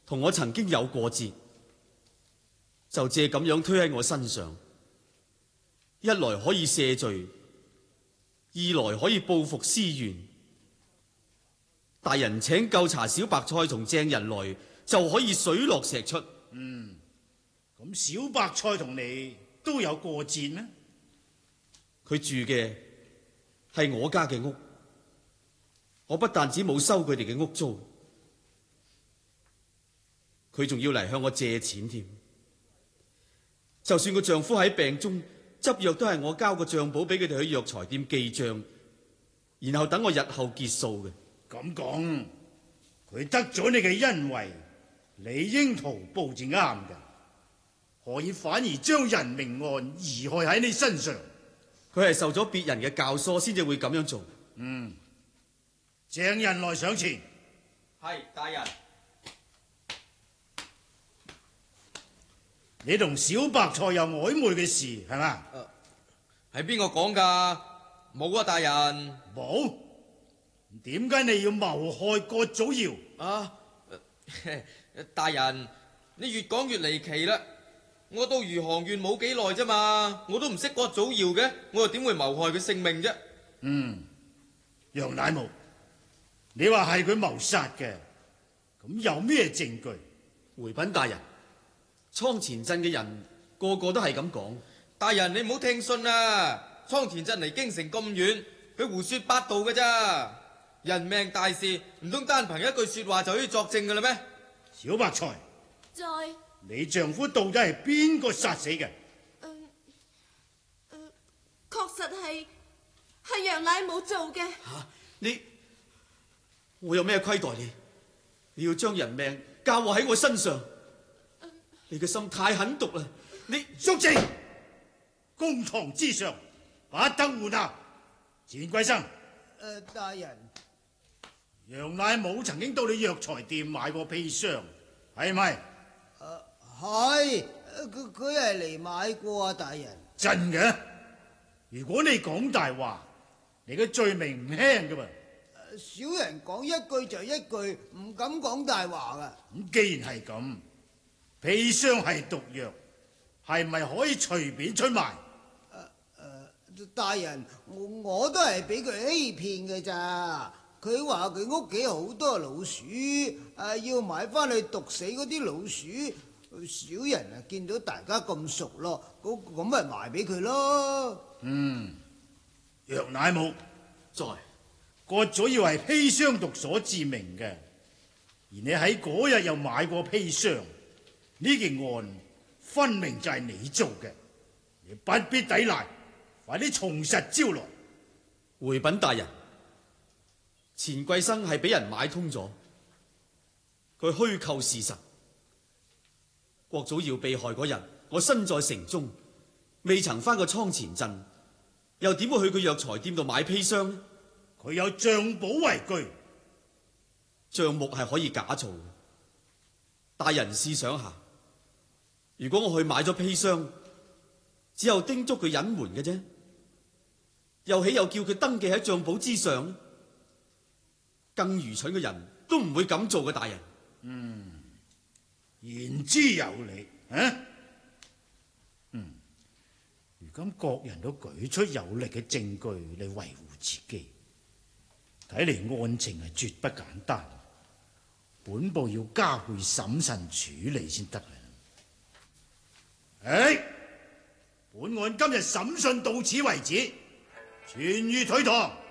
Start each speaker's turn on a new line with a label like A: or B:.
A: 同我曾經有過節，就借咁樣推喺我身上，一來可以赦罪，二來可以報復私怨。大人請究查小白菜同鄭人來，就可以水落石出。
B: 咁小白菜同你都有過節呢？
A: 佢住嘅係我家嘅屋，我不但止冇收佢哋嘅屋租，佢仲要嚟向我借錢添。就算個丈夫喺病中執藥，都係我交個賬簿俾佢哋去藥材店記賬，然後等我日後結數嘅。
B: 咁講，佢得咗你嘅恩惠，理應圖報至啱嘅，何以反而將人命案移害喺你身上？
A: 佢係受咗別人嘅教唆先至會咁樣做。
B: 鄭人來上前。
A: 係，大人。
B: 你同小白菜有曖昧嘅事係嘛？
C: 係邊個講噶？冇啊，大人。
B: 冇？點解你要謀害郭祖堯？
C: 大人，你越講越離奇啦！我到余杭縣冇幾耐啫嘛，我都唔識郭祖堯嘅，我又點會謀害佢性命啫？
B: 楊乃武，你話係佢謀殺嘅，咁有咩證據？
A: 回稟大人，倉前鎮嘅人個個都係咁講。
C: 大人，你唔好聽信啊！倉前鎮離京城咁遠，佢胡說八道嘅咋？人命大事，唔通單憑一句說話就可以作證嘅啦咩？
B: 小白菜，
D: 在
B: 你丈夫到底係邊個殺死嘅？
D: 確實係楊乃武做嘅。
A: 我有咩虧待你？你要將人命嫁禍喺我身上？你嘅心太狠毒啦！你
B: 肅靜，公堂之上不得胡鬧。錢桂生，
E: 大人，
B: 楊乃武曾經到你藥材店買過砒霜，係咪？
E: 係，佢係嚟買過啊，大人。
B: 真嘅？如果你講大話，你嘅罪名唔輕㗎噃。
E: 小人講一句就一句，唔敢講大話噶。
B: 咁既然係咁，砒霜係毒藥，係咪可以隨便出賣？
E: 大人，我都係俾佢欺騙嘅咋。佢話佢屋企好多老鼠，要買翻去毒死嗰啲老鼠。小人啊見到大家咁熟咯，咁咪賣俾佢咯。
B: 楊乃武
A: 在，
B: 割咗要係砒霜毒所致命嘅，而你喺嗰日又買過砒霜，呢件案分明就係你做嘅，你不必抵賴，快啲從實招來。
A: 回稟大人，錢桂生係俾人買通咗，佢虛構事實。郭祖堯被害嗰日，我身在城中，未曾翻過倉前鎮，又點會去佢藥材店度買砒霜呢？
B: 佢有賬簿為據，
A: 賬目係可以假造嘅。大人試想下，如果我去買咗砒霜，只有叮囑佢隱瞞嘅啫，又豈有叫佢登記喺賬簿之上？更愚蠢嘅人都唔會咁做嘅，大人。
B: 言之有理啊！如今各人都舉出有力嘅證據嚟維護自己，睇嚟案情係絕不簡單，本部要加倍審慎處理先得。本案今日審訊到此為止，全予退堂。